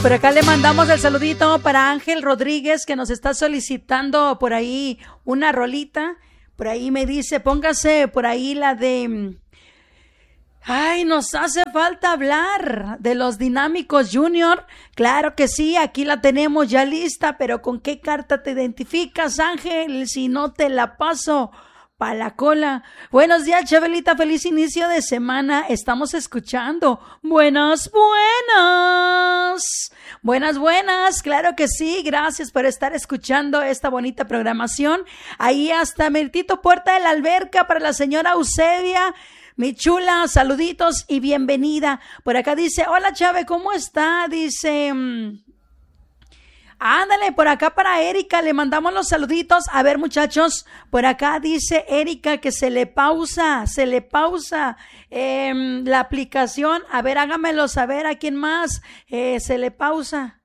Por acá le mandamos el saludito para Ángel Rodríguez, que nos está solicitando por ahí una rolita. Por ahí me dice, póngase por ahí la de... Ay, nos hace falta hablar de los Dinámicos Junior. Claro que sí, aquí la tenemos ya lista, pero ¿con qué carta te identificas, Ángel? Si no te la paso pa' la cola. Buenos días, Chabelita, feliz inicio de semana. Estamos escuchando. Buenas, claro que sí. Gracias por estar escuchando esta bonita programación. Ahí hasta Mertito Puerta de la Alberca para la señora Eusebia. Mi chula, saluditos y bienvenida. Por acá dice, hola Chave, ¿cómo está? Dice... Ándale, por acá para Erika, le mandamos los saluditos. A ver, muchachos, por acá dice Erika que se le pausa la aplicación. A ver, hágamelo saber a quién más se le pausa.